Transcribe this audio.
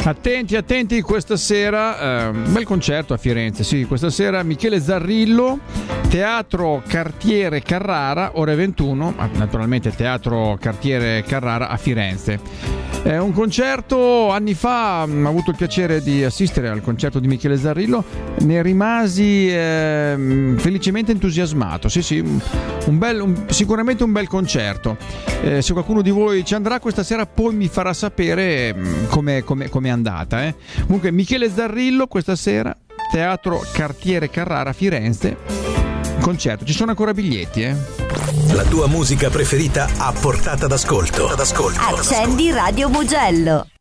Attenti, questa sera bel concerto a Firenze, sì, questa sera Michele Zarrillo, Teatro Cartiere Carrara, ore 21, naturalmente Teatro Cartiere Carrara a Firenze. È un concerto, anni fa ho avuto il piacere di assistere al concerto di Michele Zarrillo, ne rimasi felicemente entusiasmato, sì, sicuramente un bel concerto. Se qualcuno di voi ci andrà questa sera poi mi farà sapere com'è andata. Comunque Michele Zarrillo questa sera, Teatro Cartiere Carrara Firenze, concerto, ci sono ancora biglietti. La tua musica preferita a portata d'ascolto. Accendi Radio Mugello.